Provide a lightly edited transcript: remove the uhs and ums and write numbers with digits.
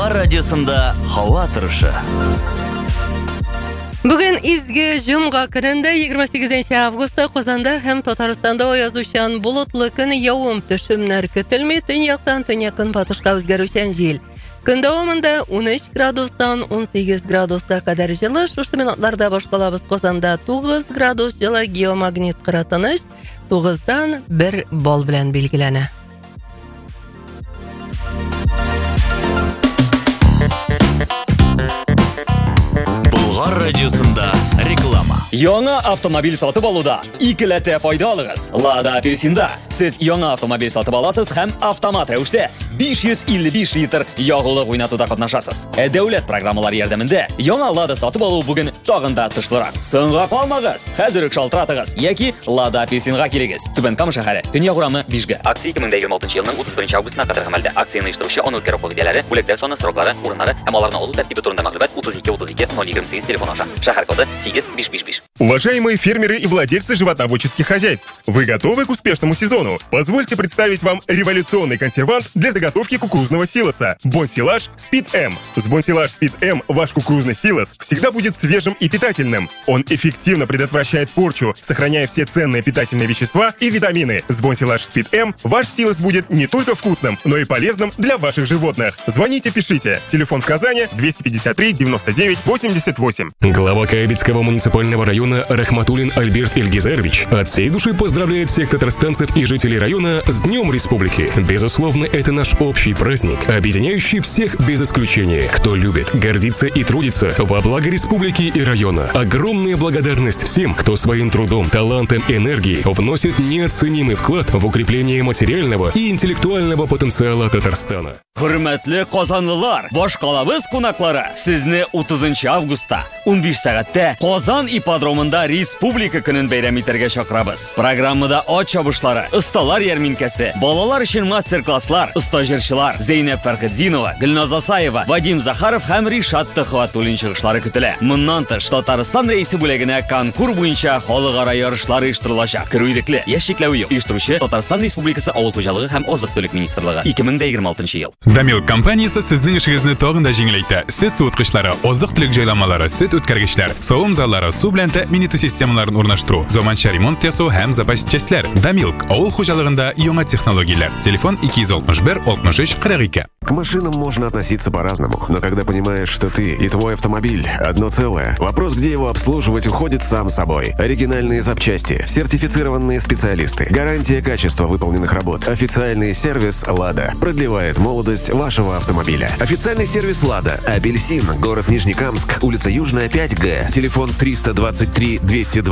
Болгар радиосында һава торышы. Бүген изге җомга көнендә 28 августта Казанда һәм Татарстанда аязучан болытлы көн, явым-төшемнәр көтелми, төньяктан төньяк-көнбатышка үзгәрүчән җил. Көн дәвамында 13 градустан 18 градуска кадәр җылы, шушы минутларда башкалабыз Казанда 9 градус җылы, геомагнит кыратыныч 9-дан 1 балл белән билгеләнә. Болгар радиосында реклама. Яңа автомобиль сатып алуда 2 ләтә файда алыгыз. Лада Апельсинда сез яңа автомобиль сатып аласыз һәм автомат рәвештә 555 литр ягулык уйнатуда катнашасыз. Дәүләт программалары ярдәмендә яңа Лада сатып алу бүген тагын да тышлырак. Соңга калмагыз. Хәзер үк шалтыратыгыз яки Лада Апельсинга килегез. Түбән Кама шәһәре, Дөнья урамы 5-гә. Акция 2026 елның 31 августына кадәр гамәлдә. Акцияны оештыручы аны үткәрү кагыйдәләре, бүләкләр саны, сроклары, урыннары һәм аларны алу тәртибе турында мәгълүмат 32 телефон аша. Шәһәр коды 8555. Уважаемые фермеры и владельцы животноводческих хозяйств, вы готовы к успешному сезону? Позвольте представить вам революционный консервант для заготовки кукурузного силоса Бонсилаж Speed M. С Бонсилаж Speed M ваш кукурузный силос всегда будет свежим и питательным. Он эффективно предотвращает порчу, сохраняя все ценные питательные вещества и витамины. С Бонсилаж Speed M ваш силос будет не только вкусным, но и полезным для ваших животных. Звоните, пишите. Телефон в Казани 253 99 88. Глава Каябицкого муниципального района Рахматуллин Альберт Ильгизарович от всей души поздравляет всех татарстанцев и жителей района с Днем Республики. Безусловно, это наш общий праздник, объединяющий всех без исключения, кто любит, гордится и трудится во благо республики и района. Огромная благодарность всем, кто своим трудом, талантом, энергией вносит неоценимый вклад в укрепление материального и интеллектуального потенциала Татарстана. Хөрмәтле казанлылар, башкалабыз кунаклары, сезне 30 августта 15 сәгатьтә Казан ипподромында Республика көнен бәйрәм итәргә чакырабыз. Программада ат чабышлары, осталар ярминкәсе, балалар өчен мастер-класслар, стажерчылар Зейнәп Фәркетдинова, Гөлназ Асаева, Вадим Захаров һәм Ришат Төхвәтуллин чыгышлары көтелә. Моннан тыш Татарстан рәисе бүлегенә конкурс буенча халыкара ярышлар оештырылачак. Керү ирекле, яшь чикләве юк. Оештыручы Татарстан Республикасы Авыл хуҗалыгы һәм азык-төлек министрлыгы. 2026 ел. Дамилк компаниясе сезнең эшегезне тагын да җиңеләйтә. Сөт суыткычлары, азык-төлек җайламалары, сөт үткәргечләр, савым заллары, су белән тәэмин итү системаларын урнаштыру, заманча ремонт ясау һәм запас частьләр. Дамилк авыл хуҗалыгында яңа технологияләр. Телефон 261 63 42. К машинам можно относиться по-разному, но когда понимаешь, что ты и твой автомобиль одно целое, вопрос, где его обслуживать, уходит сам собой. Оригинальные запчасти, сертифицированные специалисты, гарантия качества выполненных работ, официальный сервис «Лада» продлевает молодость вашего автомобиля. Официальный сервис «Лада», Апельсин, город Нижнекамск, улица Южная, 5Г, телефон 323 202